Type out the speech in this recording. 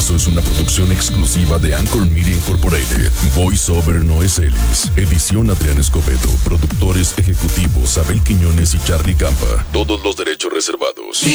Caso es una producción exclusiva de Anchor Media Incorporated. Voiceover Noé Celis. Edición Adrián Escobedo. Productores ejecutivos Abel Quiñones y Charlie Campa. Todos los derechos reservados.